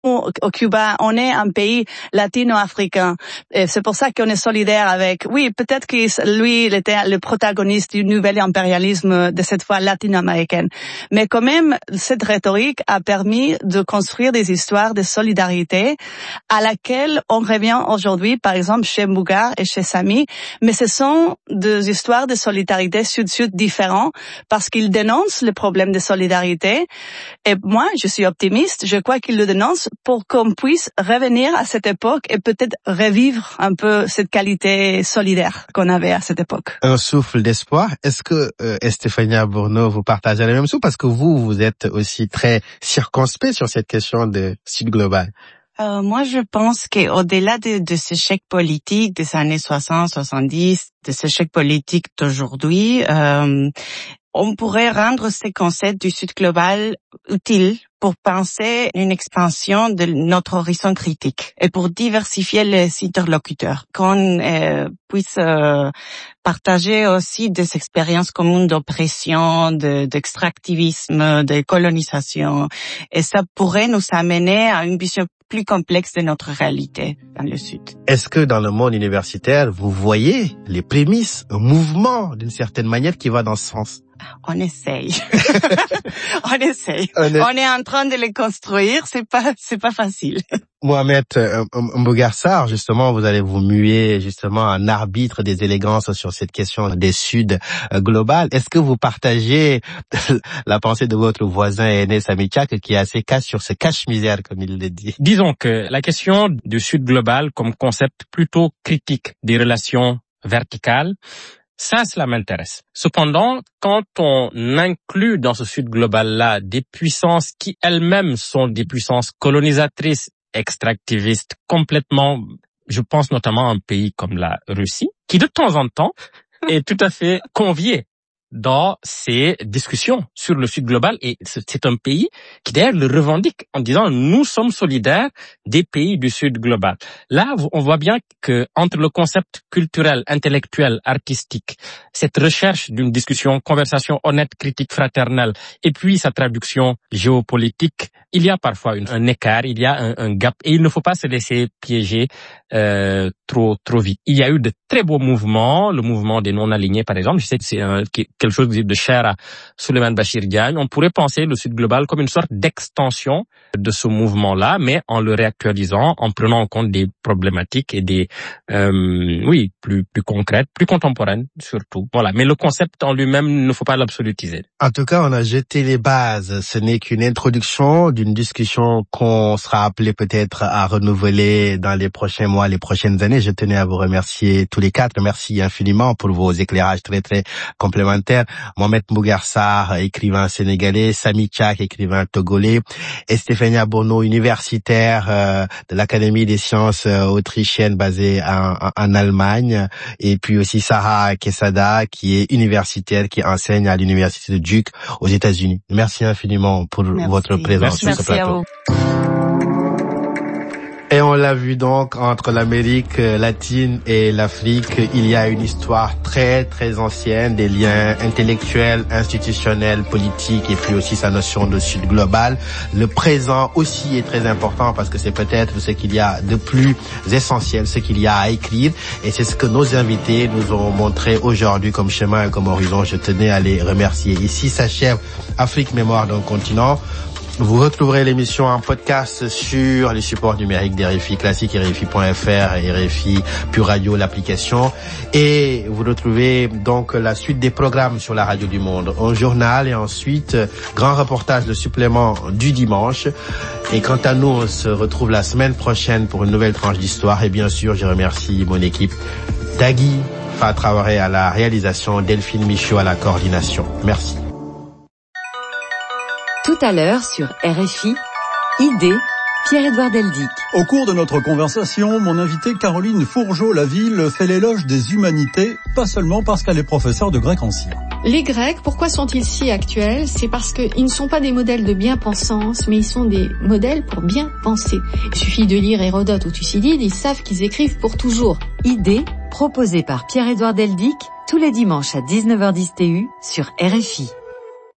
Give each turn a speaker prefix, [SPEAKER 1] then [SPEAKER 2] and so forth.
[SPEAKER 1] au Cuba, on est un pays latino-africain. Et c'est pour ça qu'on est solidaire avec, oui, peut-être que lui, il était le protagoniste du nouvel impérialisme de cette fois latino-américaine. Mais quand même, cette rhétorique a permis de construire des histoires de solidarité à laquelle on revient aujourd'hui, par exemple, chez Mbougar et chez Samy. Mais ce sont des histoires de solidarité sud-sud différents parce qu'ils dénoncent le problème de solidarité. Et moi, je suis optimiste. Je crois qu'ils le dénoncent pour qu'on puisse revenir à cette époque et peut-être revivre un peu cette qualité solidaire qu'on avait à cette époque.
[SPEAKER 2] Un souffle d'espoir. Est-ce que Estefania Bourneau, vous partagez la même chose? Parce que vous êtes aussi très circonspect sur cette question de Sud global.
[SPEAKER 3] Moi, je pense qu'au-delà de ce chèque politique des années 60, 70, de ce chèque politique d'aujourd'hui, on pourrait rendre ces concepts du Sud global utiles pour penser une expansion de notre horizon critique et pour diversifier les interlocuteurs, qu'on puisse partager aussi des expériences communes d'oppression, d'extractivisme, de colonisation, et ça pourrait nous amener à une vision plus complexe de notre réalité dans le Sud.
[SPEAKER 2] Est-ce que dans le monde universitaire, vous voyez les prémices, un mouvement d'une certaine manière qui va dans ce sens?
[SPEAKER 3] On essaye. On essaye. On est en train de les construire, c'est pas facile.
[SPEAKER 2] Mohamed Mbougar Sarr, justement, vous allez vous muer justement en arbitre des élégances sur cette question des Sud global. Est-ce que vous partagez la pensée de votre voisin aîné Samy Tchak qui est assez cash sur ce cache-misère, comme il le dit?
[SPEAKER 4] Disons que la question du Sud global comme concept plutôt critique des relations verticales, cela m'intéresse. Cependant, quand on inclut dans ce Sud global-là des puissances qui elles-mêmes sont des puissances colonisatrices, extractivistes, complètement, je pense notamment à un pays comme la Russie, qui de temps en temps est tout à fait convié dans ces discussions sur le Sud global, et c'est un pays qui d'ailleurs le revendique en disant nous sommes solidaires des pays du Sud global. Là, on voit bien que entre le concept culturel, intellectuel, artistique, cette recherche d'une discussion, conversation honnête, critique, fraternelle, et puis sa traduction géopolitique, il y a parfois un écart, il y a un gap, et il ne faut pas se laisser piéger trop vite. Il y a eu de très beaux mouvements, le mouvement des non-alignés par exemple, je sais que c'est quelque chose de cher à Souleymane Bachir Diagne. On pourrait penser le Sud global comme une sorte d'extension de ce mouvement-là, mais en le réactualisant, en prenant en compte des problématiques et des, plus concrètes, plus contemporaines surtout. Voilà. Mais le concept en lui-même, il ne faut pas l'absolutiser.
[SPEAKER 2] En tout cas, on a jeté les bases. Ce n'est qu'une introduction d'une discussion qu'on sera appelé peut-être à renouveler dans les prochains mois, les prochaines années. Je tenais à vous remercier tous les quatre. Merci infiniment pour vos éclairages très, très complémentaires. Mohamed Mbougar Sarr, écrivain sénégalais, Samy Tchak, écrivain togolais, Estefania Bourneau, universitaire de l'Académie des sciences autrichienne basée en Allemagne, et puis aussi Sarah Quesada, qui est universitaire, qui enseigne à l'université de Duke aux États-Unis. Merci infiniment pour votre présence sur ce plateau. Et on l'a vu donc, entre l'Amérique latine et l'Afrique, il y a une histoire très, très ancienne, des liens intellectuels, institutionnels, politiques, et puis aussi sa notion de Sud global. Le présent aussi est très important parce que c'est peut-être ce qu'il y a de plus essentiel, ce qu'il y a à écrire. Et c'est ce que nos invités nous ont montré aujourd'hui comme chemin et comme horizon. Je tenais à les remercier. Ici s'achève Afrique Mémoire d'un continent. Vous retrouverez l'émission en podcast sur les supports numériques d'RFI Classique, RFI.fr et RFI Pure Radio, l'application. Et vous retrouvez donc la suite des programmes sur la Radio du Monde. Un journal et ensuite grand reportage de supplément du dimanche. Et quant à nous, on se retrouve la semaine prochaine pour une nouvelle tranche d'histoire. Et bien sûr, je remercie mon équipe, Dagui Fa Traoré à la réalisation, Delphine Michaud à la coordination. Merci.
[SPEAKER 5] Tout à l'heure sur RFI, Idée, Pierre-Édouard Deldic.
[SPEAKER 6] Au cours de notre conversation, mon invitée Caroline Fourgeau-Laville fait l'éloge des humanités, pas seulement parce qu'elle est professeure de grec ancien.
[SPEAKER 7] Les Grecs, pourquoi sont-ils si actuels? C'est parce qu'ils ne sont pas des modèles de bien-pensance, mais ils sont des modèles pour bien penser. Il suffit de lire Hérodote ou Thucydide, ils savent qu'ils écrivent pour toujours.
[SPEAKER 5] Idée, proposée par Pierre-Édouard Deldic, tous les dimanches à 19h10 TU sur RFI.